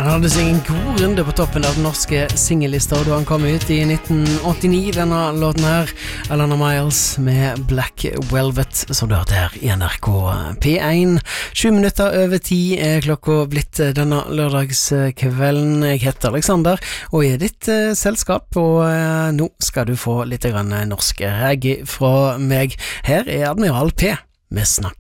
Han hadde seg en god runde på toppen av den norske singellista da han kom ut i 1989, denne låten her, Alana Miles med Black Velvet, som du hørte her i NRK P1. 7 minutter over 10 er klokka blitt denne lørdagskvelden. Jeg heter Alexander, og er ditt selskap, og nå skal du få litt grann norsk reggae fra meg. Her er Admiral P med Snakk.